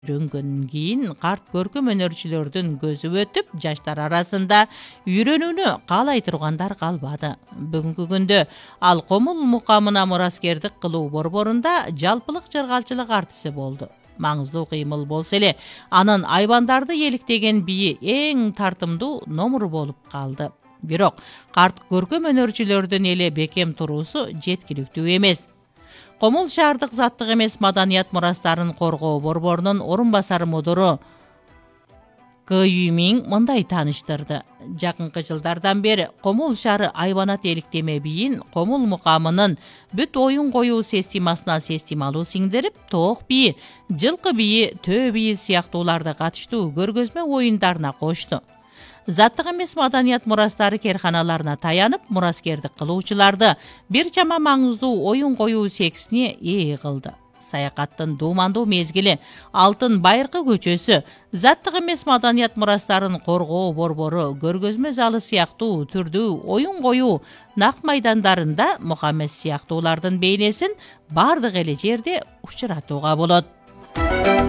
Үйрөнгөн кийин карт көркөм өнөрчүлөрдүн көзү өтүп, жаштар арасында үйрөнүүнү каалай тургандар калбады. Бүгүнкү күндө ал Комул мукамына мураскердик кылуу борборунда жалпылык жыргалчылык артиси болду. Маңыздуу кыймыл болсо эле, анын айбандарды еликтеген бийи эң тартымдуу номуру болуп калды. Бирок карт көркөм өнөрчүлөрдүн эле бекем туруусу жеткиликтүү эмес. Комул шаардык заттык эмес маданият мурастарын коргоо борборунун орун басары мудуру К. Юмиң мындай тааныштырды. Жакынкы жылдардан бери Комул шаары айбанат эликтеме бийин Комул мукамынын бүт оюн коюу системасына системалуу сиңдирип, тоок бийи, жылкы бийи, төө бийи сыяктууларды катыштуу көргөзмө оюндарына кошту. Заттык эмес маданият мурастары керканаларына таянып, мураскердик кылуучуларды бир чама маңыздуу оюн коюу сексине ээ кылды. Саякаттын дуумандуу мезгили, Алтын Байыркы көчөсү, заттык эмес маданият мурастарын коргоо борбору көргөзмө залы сыяктуу түрдүү оюн коюу нак майдандарында Мухаммед сыяктуулардын бейнесин бардык эле жерде учуратууга болот.